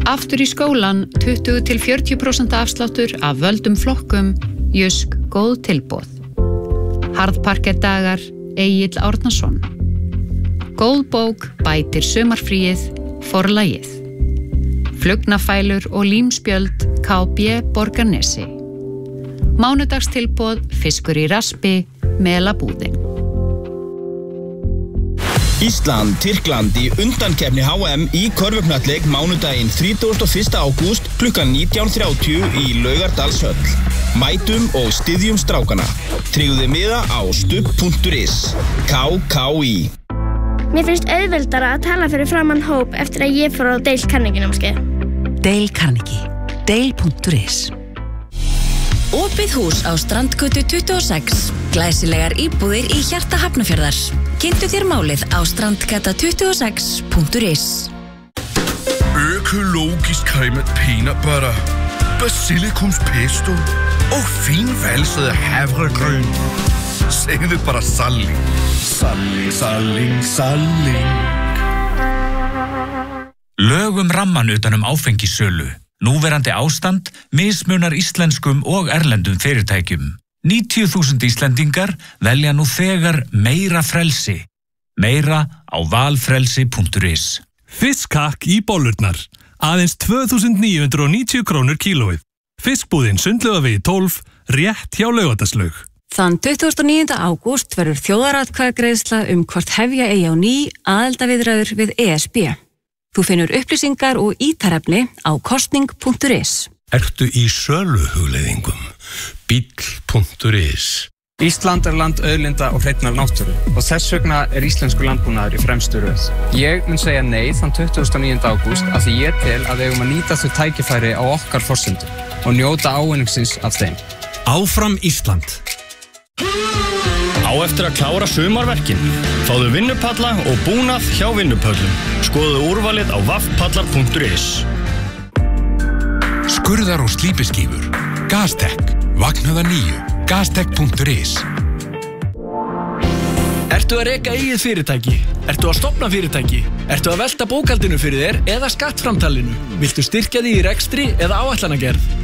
Aftur í skólan 20-40% afsláttur af völdum flokkum, Jysk góð tilboð. Harðparkettdagar, Egill Árnason. Góð bók bætir sumarfríið, Forlagið. Flugnafælur og límspjöld, KB Borgarnesi. Mánudagstilboð, fiskur í raspi, Melabúðin. Ísland, Tyrkland í undankeppni HM í körfuknattleik mánudaginn 31. ágúst klukkan 19:30 í Laugardalshöll. Mætum og styðjum strákana. Tryggðu miða á stubb.is. KKÍ. Mér finnst auðveldara að tala fyrir framan hóp eftir að ég fór á Dale Carnegie námskeið. Dale Carnegie. Dale.is. Opið hús á Strandgötu 26. Glæsilegar íbúðir í hjarta Hafnarfjarðar. Kynntu þér málið á strandgata26.is. Økologisk cremet peanut butter, basilikumspesto og finvalset havregryn. Segðu bara salling. Salling, salling, salling. Lögum ramman utan áfengissölu. Núverandi ástand mismunar íslenskum og erlendum fyrirtækjum. 90.000 Íslendingar velja nú þegar meira frelsi. Meira á valfrelsi.is. Fiskhakk í bollurnar. Aðeins 2.990 krónur kílóið. Fiskbúðin Sundlaugavegi 12, rétt hjá Laugardalslaug. Þann 29. ágúst verður þjóðaratkvæðagreiðsla hvort hefja eigi á ný aðildarviðræður við ESB. Þú finnur upplýsingar og ítarefni á kosning.is. Ertu í söluhugleiðingum? Bíll.is. Ísland land auðlinda og hreinnar náttúru og þess vegna íslenskur landbúnaður í fremstu röð. Ég mun segja nei þann 29. ágúst af því ég tel að við eigum að nýta þau tækifæri á okkar forsendum og njóta ávinningsins af þeim. Áfram Ísland. Á eftir að klára sumarverkin. Fáðu vinnupalla og búnað hjá vinnupöllum. Skoðu úrvalið á vaffpallar.is. Skurðar og slípiskífur. Gastek. Vagnaða 9. Gastek.is. Ertu að reka eigið fyrirtæki? Ertu að stofna fyrirtæki? Ertu að velta bókhaldinu fyrir þér eða skattframtalinu? Viltu styrkja þig í rekstri eða áætlanagerð?